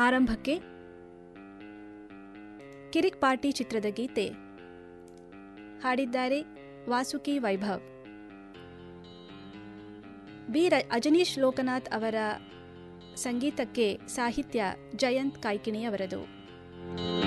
ಆರಂಭಕ್ಕೆ ಕಿರಿಕ್ ಪಾರ್ಟಿ ಚಿತ್ರದ ಗೀತೆ ಹಾಡಿದ್ದಾರೆ ವಾಸುಕಿ ವೈಭವ್. ಅಜನೀಶ್ ಲೋಕನಾಥ್ ಅವರ ಸಂಗೀತಕ್ಕೆ ಸಾಹಿತ್ಯ ಜಯಂತ್ ಕಾಯ್ಕಿಣಿ ಅವರದು.